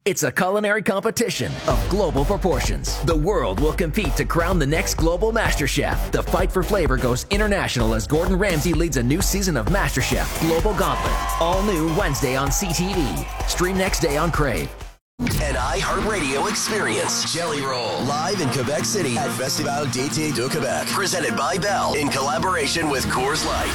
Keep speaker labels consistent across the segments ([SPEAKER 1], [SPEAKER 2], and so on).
[SPEAKER 1] It's a culinary competition of global proportions. The world will compete to crown the next global MasterChef. The fight for flavor goes international as Gordon Ramsay leads a new season of MasterChef Global Gauntlet. All new Wednesday on CTV. Stream next day on Crave.
[SPEAKER 2] An iHeartRadio experience. Jelly Roll. Live in Quebec City at Festival d'été de Québec. Presented by Bell in collaboration with Coors Light.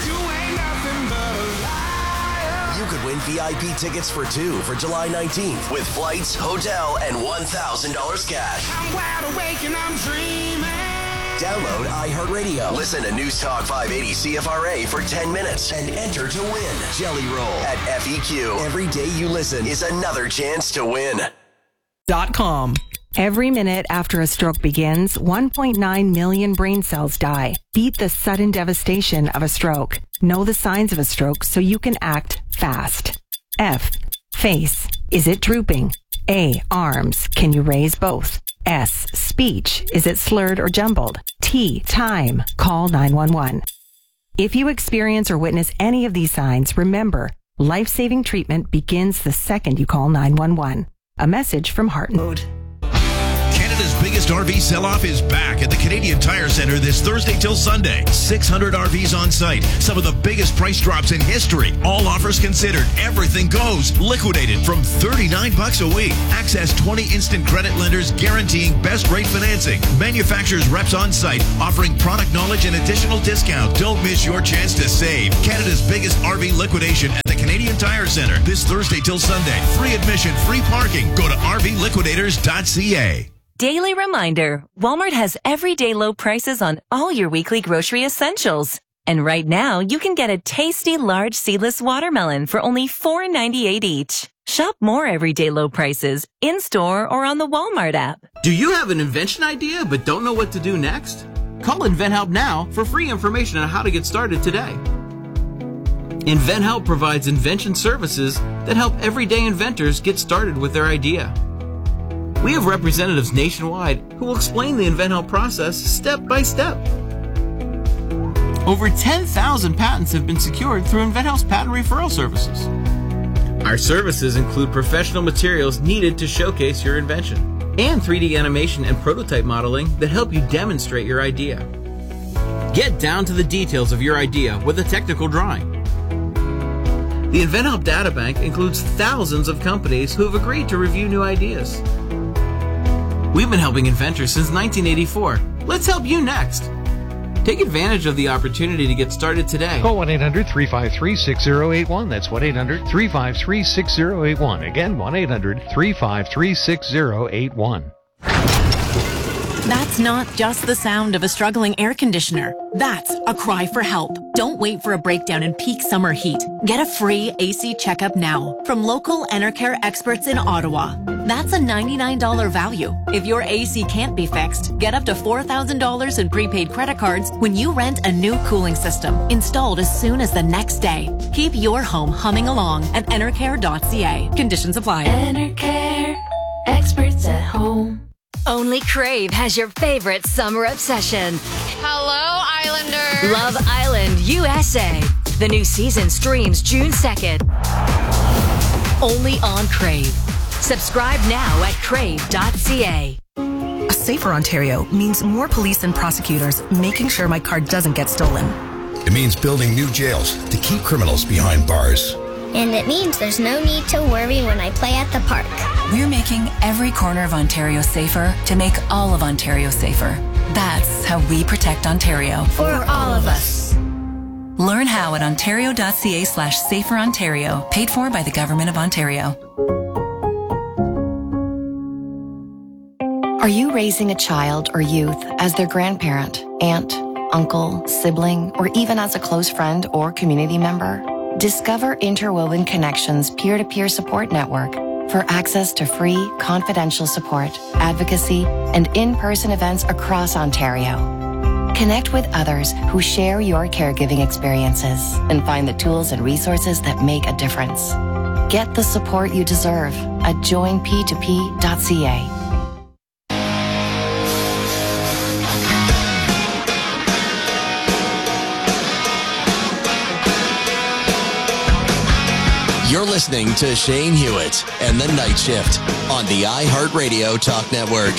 [SPEAKER 2] You could win VIP tickets for two for July 19th with flights, hotel, and $1,000 cash.
[SPEAKER 3] I'm wide awake and I'm dreaming.
[SPEAKER 2] Download iHeartRadio. Listen to News Talk 580 CFRA for 10 minutes and enter to win. Jelly Roll at FEQ. Every day you listen is another chance to win.
[SPEAKER 4] .com. Every minute after a stroke begins, 1.9 million brain cells die. Beat the sudden devastation of a stroke. Know the signs of a stroke so you can act fast. F. Face. Is it drooping? A. Arms. Can you raise both? S. Speech. Is it slurred or jumbled? T. Time. Call 911. If you experience or witness any of these signs, remember, life-saving treatment begins the second you call 911. A message from Heart Mode.
[SPEAKER 5] Canada's biggest RV sell-off is back at the Canadian Tire Centre this Thursday till Sunday. 600 RVs on site. Some of the biggest price drops in history. All offers considered. Everything goes. Liquidated from $39 a week. Access 20 instant credit lenders guaranteeing best rate financing. Manufacturers reps on site offering product knowledge and additional discount. Don't miss your chance to save. Canada's biggest RV liquidation at the Canadian Tire Centre this Thursday till Sunday. Free admission, free parking. Go to rvliquidators.ca.
[SPEAKER 6] Daily reminder, Walmart has everyday low prices on all your weekly grocery essentials. And right now, you can get a tasty large seedless watermelon for only $4.98 each. Shop more everyday low prices in-store or on the Walmart app.
[SPEAKER 7] Do you have an invention idea but don't know what to do next? Call InventHelp now for free information on how to get started today. InventHelp provides invention services that help everyday inventors get started with their idea. We have representatives nationwide who will explain the InventHelp process step by step. Over 10,000 patents have been secured through InventHelp's patent referral services. Our services include professional materials needed to showcase your invention and 3D animation and prototype modeling that help you demonstrate your idea. Get down to the details of your idea with a technical drawing. The InventHelp Databank includes thousands of companies who have agreed to review new ideas. We've been helping inventors since 1984. Let's help you next. Take advantage of the opportunity to get started today.
[SPEAKER 8] Call 1-800-353-6081. That's 1-800-353-6081. Again, 1-800-353-6081.
[SPEAKER 9] That's not just the sound of a struggling air conditioner. That's a cry for help. Don't wait for a breakdown in peak summer heat. Get a free AC checkup now from local Enercare experts in Ottawa. That's a $99 value. If your AC can't be fixed, get up to $4,000 in prepaid credit cards when you rent a new cooling system installed as soon as the next day. Keep your home humming along at enercare.ca. Conditions apply.
[SPEAKER 10] Enercare, experts at home.
[SPEAKER 11] Only Crave has your favorite summer obsession.
[SPEAKER 12] Hello, Islander.
[SPEAKER 11] Love Island USA. The new season streams June 2nd. Only on Crave. Subscribe now at crave.ca.
[SPEAKER 13] A safer Ontario means more police and prosecutors making sure my car doesn't get stolen.
[SPEAKER 14] It means building new jails to keep criminals behind bars.
[SPEAKER 15] And it means there's no need to worry when I play at the park.
[SPEAKER 16] We're making every corner of Ontario safer to make all of Ontario safer. That's how we protect Ontario.
[SPEAKER 15] For all of us.
[SPEAKER 16] Learn how at ontario.ca/saferontario, paid for by the Government of Ontario.
[SPEAKER 17] Are you raising a child or youth as their grandparent, aunt, uncle, sibling, or even as a close friend or community member? Discover Interwoven Connections peer-to-peer support network for access to free, confidential support, advocacy, and in-person events across Ontario. Connect with others who share your caregiving experiences and find the tools and resources that make a difference. Get the support you deserve at joinp2p.ca.
[SPEAKER 2] You're listening to Shane Hewitt and the Night Shift on the iHeartRadio Talk Network.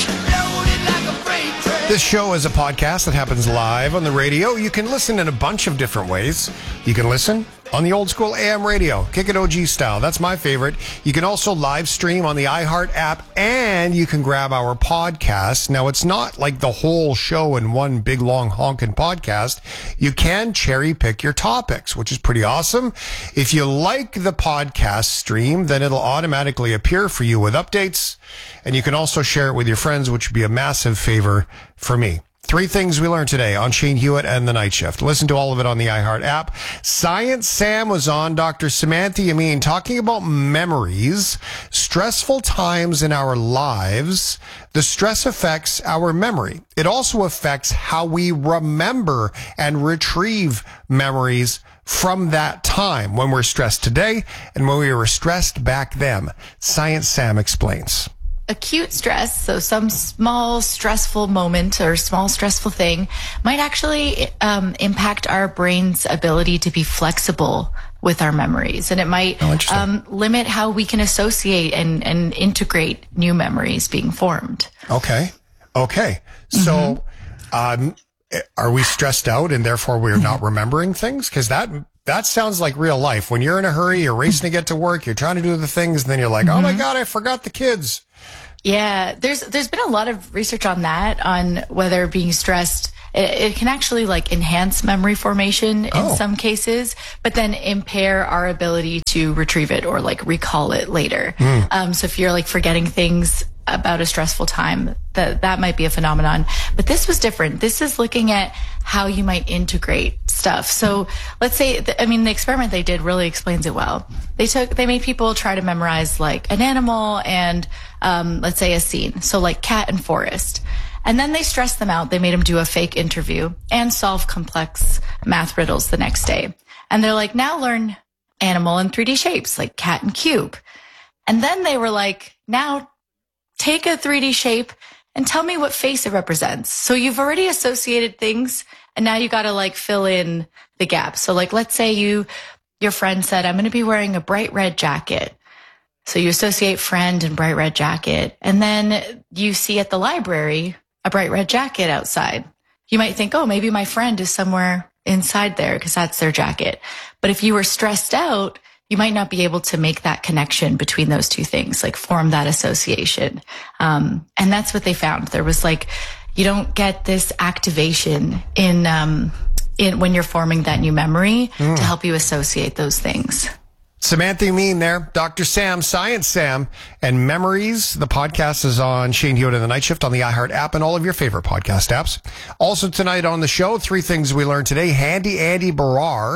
[SPEAKER 8] This show is a podcast that happens live on the radio. You can listen in a bunch of different ways. You can listen on the old school AM radio, Kick It OG style. That's my favorite. You can also live stream on the iHeart app, and you can grab our podcast. Now, it's not like the whole show in one big, long, honking podcast. You can cherry pick your topics, which is pretty awesome. If you like the podcast stream, then it'll automatically appear for you with updates, and you can also share it with your friends, which would be a massive favor for me. 3 things we learned today on Shane Hewitt and the Night Shift. Listen to all of it on the iHeart app. Science Sam was on, Dr. Samantha Yamin, talking about memories, stressful times in our lives. The stress affects our memory. It also affects how we remember and retrieve memories from that time when we're stressed today and when we were stressed back then. Science Sam explains.
[SPEAKER 18] Acute stress, so some small stressful moment or small stressful thing, might actually impact our brain's ability to be flexible with our memories. And it might limit how we can associate and integrate new memories being formed.
[SPEAKER 8] Okay. So are we stressed out and therefore we're not remembering things? Because that sounds like real life. When you're in a hurry, you're racing to get to work, you're trying to do the things, and then you're like, oh my God, I forgot the kids.
[SPEAKER 18] Yeah, there's been a lot of research on that, on whether being stressed, it can actually like enhance memory formation in some cases, but then impair our ability to retrieve it or like recall it later. So if you're like forgetting things about a stressful time, that might be a phenomenon. But this was different. This is looking at how you might integrate stuff. So let's say, the experiment they did really explains it well. They made people try to memorize like an animal and, let's say a scene. So like cat and forest. And then they stressed them out. They made them do a fake interview and solve complex math riddles the next day. And they're like, now learn animal in 3D shapes, like cat and cube. And then they were like, now take a 3D shape and tell me what face it represents. So you've already associated things, and now you got to like fill in the gaps. So like, let's say your friend said, I'm going to be wearing a bright red jacket. So you associate friend and bright red jacket. And then you see at the library a bright red jacket outside. You might think, oh, maybe my friend is somewhere inside there because that's their jacket. But if you were stressed out, you might not be able to make that connection between those two things, like form that association. And that's what they found. There was like, you don't get this activation in when you're forming that new memory to help you associate those things.
[SPEAKER 8] Samantha Yamin there, Dr. Sam, Science Sam, and Memories. The podcast is on Shane Hewitt and the Night Shift on the iHeart app and all of your favorite podcast apps. Also tonight on the show, 3 things we learned today. Handy Andy Barrar,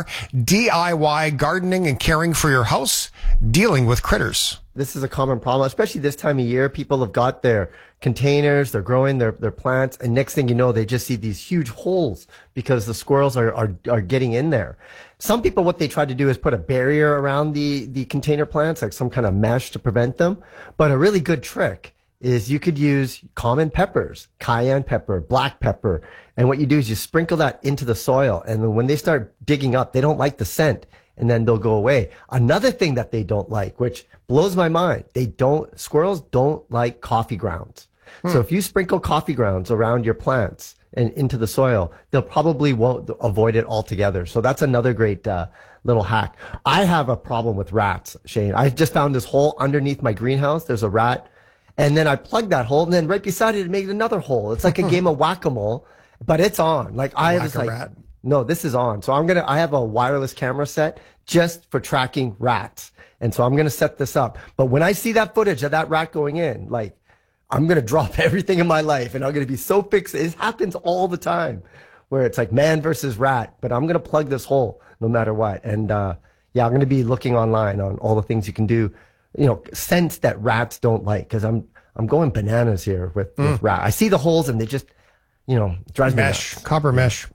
[SPEAKER 8] DIY gardening and caring for your house, dealing with critters.
[SPEAKER 19] This is a common problem, especially this time of year. People have got their containers, they're growing their plants, and next thing you know, they just see these huge holes because the squirrels are getting in there. Some people, what they try to do is put a barrier around the container plants, like some kind of mesh to prevent them. But a really good trick is you could use common peppers, cayenne pepper, black pepper. And what you do is you sprinkle that into the soil. And then when they start digging up, they don't like the scent, and then they'll go away. Another thing that they don't like, which blows my mind, squirrels don't like coffee grounds. So if you sprinkle coffee grounds around your plants and into the soil, they'll probably won't avoid it altogether. So that's another great little hack. I have a problem with rats, Shane. I just found this hole underneath my greenhouse. There's a rat. And then I plugged that hole, and then right beside it made another hole. It's like a game of whack-a-mole, but it's on. Like I was like, rat. No, this is on. So I have a wireless camera set just for tracking rats. And so I'm going to set this up. But when I see that footage of that rat going in, like, I'm going to drop everything in my life, and I'm going to be so fixated. It happens all the time where it's like man versus rat, but I'm going to plug this hole no matter what. And, I'm going to be looking online on all the things you can do, scents that rats don't like. Cause I'm going bananas here with rat. I see the holes and they just, drives me nuts.
[SPEAKER 8] Copper mesh.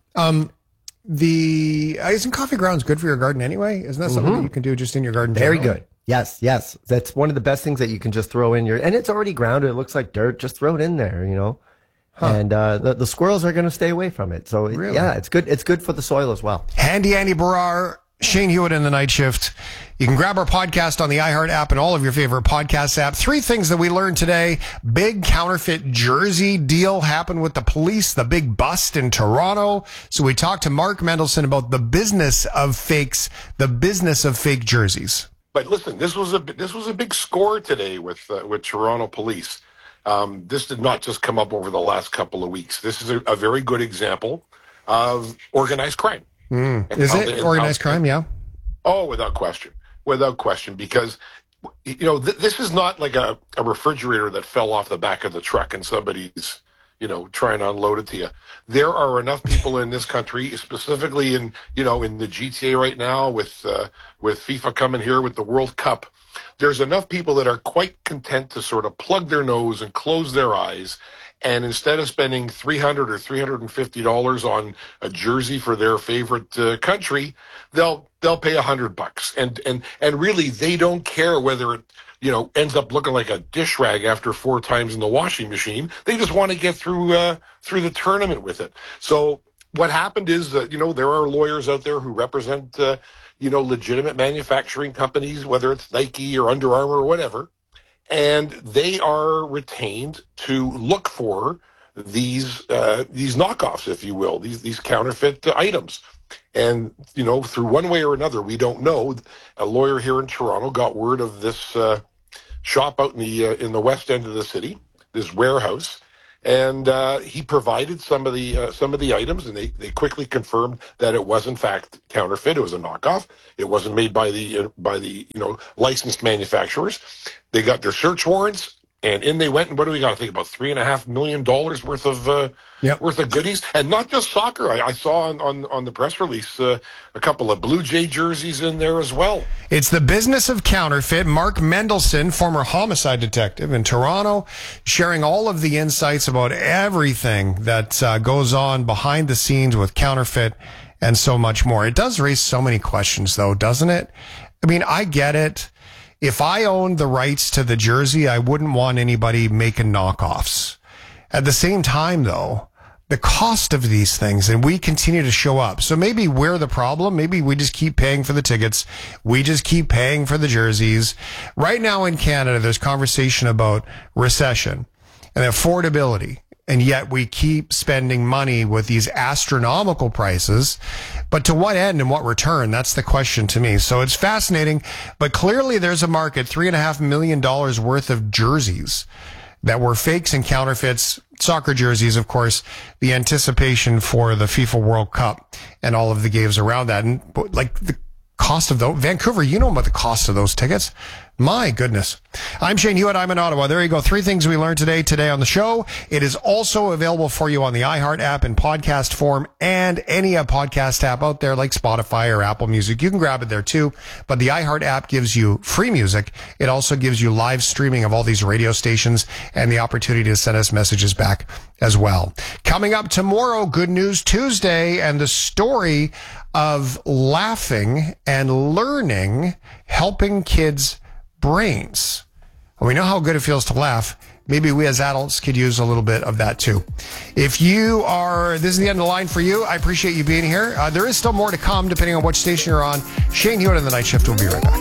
[SPEAKER 8] Isn't coffee grounds good for your garden anyway? Isn't that something that you can do just in your garden?
[SPEAKER 19] Very good. Yes. That's one of the best things that you can just throw in and it's already grounded. It looks like dirt. Just throw it in there, Huh. And the squirrels are going to stay away from it. So, really? Yeah, it's good. It's good for the soil as well.
[SPEAKER 8] Handy Andy Barrar, Shane Hewitt in the Night Shift. You can grab our podcast on the iHeart app and all of your favorite podcast apps. 3 things that we learned today. Big counterfeit jersey deal happened with the police, the big bust in Toronto. So we talked to Mark Mendelson about the business of fakes, the business of fake jerseys.
[SPEAKER 20] But listen, this was a big score today with Toronto police. This did not just come up over the last couple of weeks. This is a very good example of organized crime.
[SPEAKER 8] Is it organized crime? Yeah.
[SPEAKER 20] Oh, without question. Without question, because, this is not like a refrigerator that fell off the back of the truck and somebody's, trying to unload it to you. There are enough people in this country, specifically in the GTA right now with FIFA coming here with the World Cup. There's enough people that are quite content to sort of plug their nose and close their eyes. And instead of spending $300 or $350 on a jersey for their favorite country, they'll pay $100. And really, they don't care whether it ends up looking like a dish rag after 4 times in the washing machine. They just want to get through the tournament with it. So what happened is that there are lawyers out there who represent legitimate manufacturing companies, whether it's Nike or Under Armour or whatever. And they are retained to look for these knockoffs, if you will, these counterfeit items. And, through one way or another, we don't know. A lawyer here in Toronto got word of this shop out in the west end of the city, this warehouse, and he provided some of the items, and they quickly confirmed that it was in fact counterfeit. It was a knockoff. It wasn't made by the licensed manufacturers. They got their search warrants, and in they went. And what do we got? I think about $3.5 million worth of goodies, and not just soccer. I saw on the press release a couple of Blue Jay jerseys in there as well.
[SPEAKER 8] It's the business of counterfeit. Mark Mendelson, former homicide detective in Toronto, sharing all of the insights about everything that goes on behind the scenes with counterfeit and so much more. It does raise so many questions, though, doesn't it? I mean, I get it. If I owned the rights to the jersey, I wouldn't want anybody making knockoffs. At the same time, though, the cost of these things, and we continue to show up. So maybe we're the problem. Maybe we just keep paying for the tickets. We just keep paying for the jerseys. Right now in Canada, there's conversation about recession and affordability. And yet we keep spending money with these astronomical prices. But to what end and what return? That's the question to me. So it's fascinating. But clearly there's a market, $3.5 million worth of jerseys that were fakes and counterfeits. Soccer jerseys, of course, the anticipation for the FIFA World Cup and all of the games around that. And like the cost of those, Vancouver, you know about the cost of those tickets. My goodness. I'm Shane Hewitt. I'm in Ottawa. There you go. 3 things we learned today on the show. It is also available for you on the iHeart app in podcast form and any podcast app out there like Spotify or Apple Music. You can grab it there too. But the iHeart app gives you free music. It also gives you live streaming of all these radio stations and the opportunity to send us messages back as well. Coming up tomorrow, Good News Tuesday, and the story of laughing and learning, helping kids' brains. Well, we know how good it feels to laugh. Maybe we as adults could use a little bit of that too. If you are, this is the end of the line for you. I appreciate you being here. There is still more to come depending on which station you're on. Shane Hewitt in the Night Shift. We'll be right back.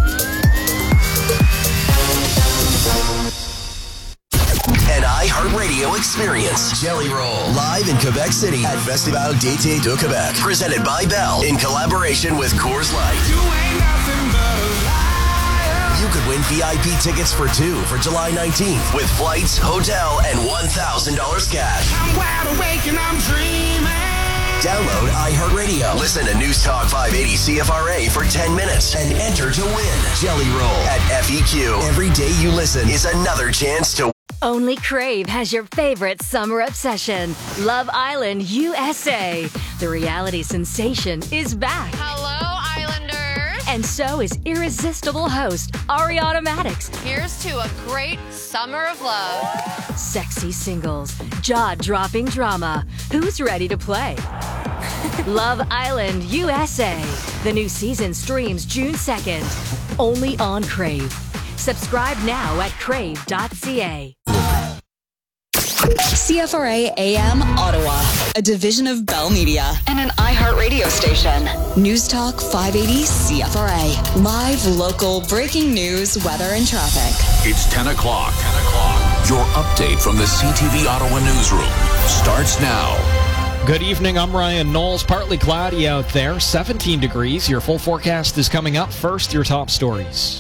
[SPEAKER 2] An iHeartRadio experience. Jelly Roll. Live in Quebec City at Festival d'été de Québec. Presented by Bell in collaboration with Coors Light.
[SPEAKER 3] You ain't nothing but a liar.
[SPEAKER 2] You could win VIP tickets for 2 for July 19th with flights, hotel, and $1,000 cash.
[SPEAKER 3] I'm wide awake and I'm dreaming.
[SPEAKER 2] Download iHeartRadio. Listen to News Talk 580 CFRA for 10 minutes and enter to win. Jelly Roll at FEQ. Every day you listen is another chance to
[SPEAKER 11] Only Crave has your favorite summer obsession, Love Island USA. The reality sensation is back.
[SPEAKER 12] Hello, Islanders.
[SPEAKER 11] And so is irresistible host Ariana Maddox.
[SPEAKER 12] Here's to a great summer of love.
[SPEAKER 11] Sexy singles, jaw-dropping drama. Who's ready to play? Love Island USA. The new season streams June 2nd. Only on Crave. Subscribe now at crave.ca.
[SPEAKER 21] CFRA AM Ottawa, a division of Bell Media and an iHeartRadio station. News Talk 580 CFRA. Live, local, breaking news, weather, and traffic.
[SPEAKER 22] It's 10 o'clock. Your update from the CTV Ottawa newsroom starts now.
[SPEAKER 23] Good evening, I'm Ryan Knowles. Partly cloudy out there, 17 degrees. Your full forecast is coming up. First, your top stories.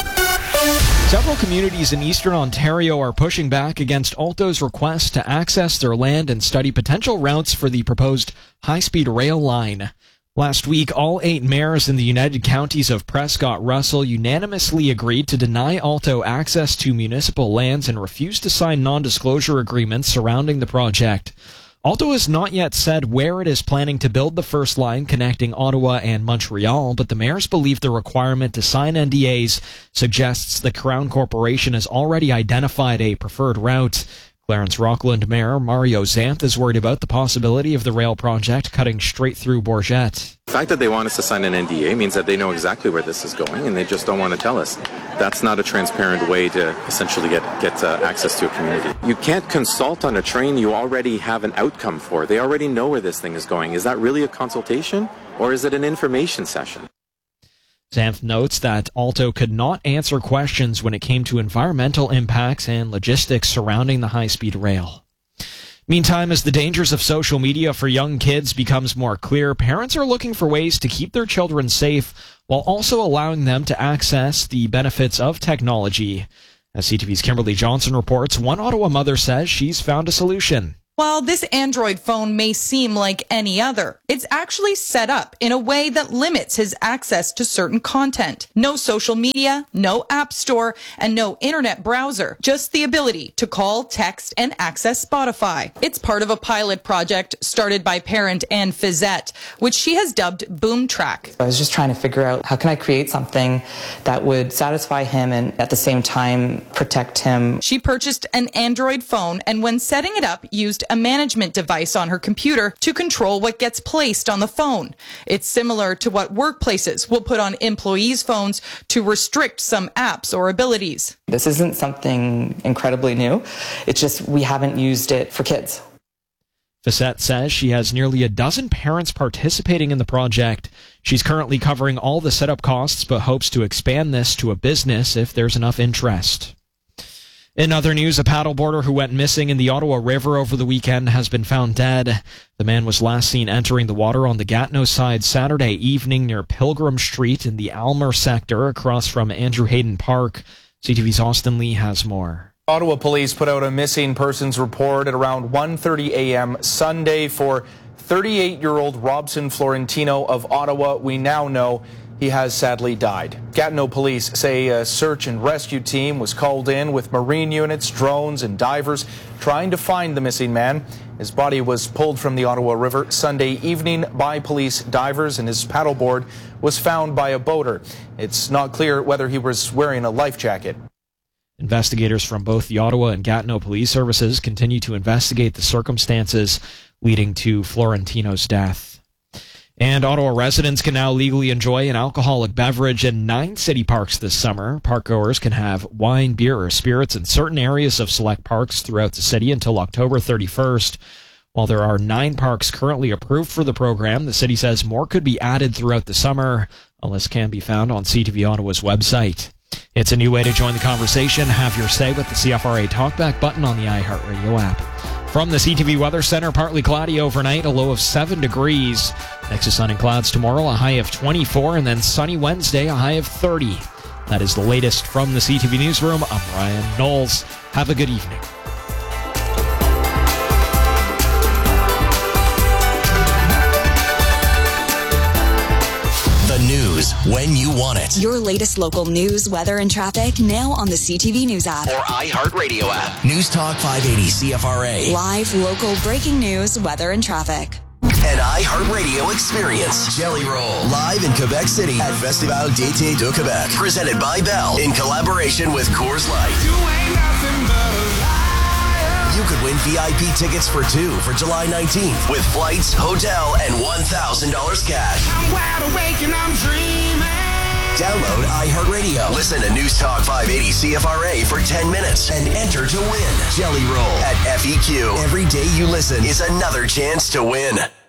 [SPEAKER 23] Several communities in eastern Ontario are pushing back against Alto's request to access their land and study potential routes for the proposed high-speed rail line. Last week, all 8 mayors in the United Counties of Prescott-Russell unanimously agreed to deny Alto access to municipal lands and refused to sign non-disclosure agreements surrounding the project. Alto has not yet said where it is planning to build the first line connecting Ottawa and Montreal, but the mayors believe the requirement to sign NDAs suggests the Crown Corporation has already identified a preferred route. Clarence Rockland Mayor Mario Zanth is worried about the possibility of the rail project cutting straight through Bourget.
[SPEAKER 24] The fact that they want us to sign an NDA means that they know exactly where this is going, and they just don't want to tell us. That's not a transparent way to essentially get access to a community. You can't consult on a train you already have an outcome for. They already know where this thing is going. Is that really a consultation, or is it an information session?
[SPEAKER 23] Zanth notes that Alto could not answer questions when it came to environmental impacts and logistics surrounding the high-speed rail. Meantime, as the dangers of social media for young kids becomes more clear, parents are looking for ways to keep their children safe while also allowing them to access the benefits of technology. As CTV's Kimberly Johnson reports, one Ottawa mother says she's found a solution.
[SPEAKER 25] While this Android phone may seem like any other, it's actually set up in a way that limits his access to certain content. No social media, no app store, and no internet browser. Just the ability to call, text, and access Spotify. It's part of a pilot project started by parent Anne Fizette, which she has dubbed Boom Track.
[SPEAKER 26] I was just trying to figure out how can I create something that would satisfy him and at the same time protect him.
[SPEAKER 25] She purchased an Android phone and when setting it up used a management device on her computer to control what gets placed on the phone. It's similar to what workplaces will put on employees' phones to restrict some apps or abilities.
[SPEAKER 26] This isn't something incredibly new. It's just we haven't used it for kids.
[SPEAKER 23] Facette says she has nearly a dozen parents participating in the project. She's currently covering all the setup costs, but hopes to expand this to a business if there's enough interest. In other news, a paddleboarder who went missing in the Ottawa River over the weekend has been found dead. The man was last seen entering the water on the Gatineau side Saturday evening near Pilgrim Street in the Almer sector across from Andrew Hayden Park. CTV's Austin Lee has more.
[SPEAKER 27] Ottawa police put out a missing persons report at around 1:30 a.m. Sunday for 38-year-old Robson Florentino of Ottawa. We now know he has sadly died. Gatineau police say a search and rescue team was called in with marine units, drones, and divers trying to find the missing man. His body was pulled from the Ottawa River Sunday evening by police divers, and his paddleboard was found by a boater. It's not clear whether he was wearing a life jacket.
[SPEAKER 23] Investigators from both the Ottawa and Gatineau police services continue to investigate the circumstances leading to Florentino's death. And Ottawa residents can now legally enjoy an alcoholic beverage in 9 city parks this summer. Parkgoers can have wine, beer, or spirits in certain areas of select parks throughout the city until October 31st. While there are 9 parks currently approved for the program, the city says more could be added throughout the summer. A list can be found on CTV Ottawa's website. It's a new way to join the conversation. Have your say with the CFRA Talkback button on the iHeartRadio app. From the CTV Weather Center, partly cloudy overnight, a low of 7 degrees. Next to sun and clouds tomorrow, a high of 24, and then sunny Wednesday, a high of 30. That is the latest from the CTV Newsroom. I'm Ryan Knowles. Have a good evening.
[SPEAKER 2] The news when you want it.
[SPEAKER 21] Your latest local news, weather, and traffic now on the CTV News app.
[SPEAKER 2] Or iHeartRadio app. News Talk 580 CFRA.
[SPEAKER 21] Live, local, breaking news, weather, and traffic.
[SPEAKER 2] An iHeartRadio experience. Jelly Roll. Live in Quebec City at Festival d'été de Québec. Presented by Bell in collaboration with Coors Light.
[SPEAKER 3] You ain't nothing but a liar.
[SPEAKER 2] You could win VIP tickets for 2 for July 19th with flights, hotel, and $1,000 cash.
[SPEAKER 3] I'm wide awake and I'm dreaming.
[SPEAKER 2] Download iHeartRadio. Listen to News Talk 580 CFRA for 10 minutes and enter to win. Jelly Roll at FEQ. Every day you listen is another chance to win.